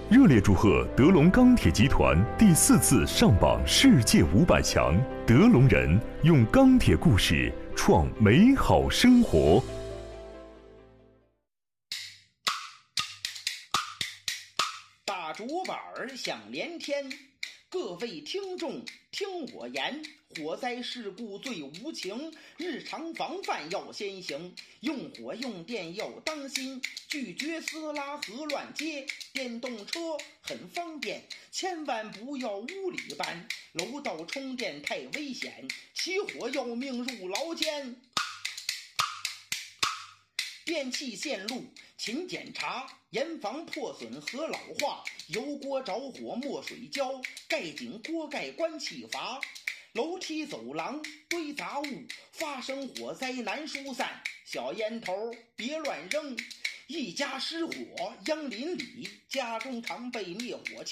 热烈祝贺德龙钢铁集团第4次上榜世界500强，德龙人用钢铁故事创美好生活。 大竹板响连天，各位听众听我言，火灾事故最无情，日常防范要先行，用火用电要当心，拒绝私拉和乱接，电动车很方便，千万不要无理搬，楼道充电太危险，起火要命入牢监。电器线路勤检查，严防破损和老化，油锅着火没水浇，盖紧锅盖关气阀，楼梯走廊堆杂物，发生火灾难疏散，小烟头别乱扔，一家失火殃邻里，家中常备灭火器。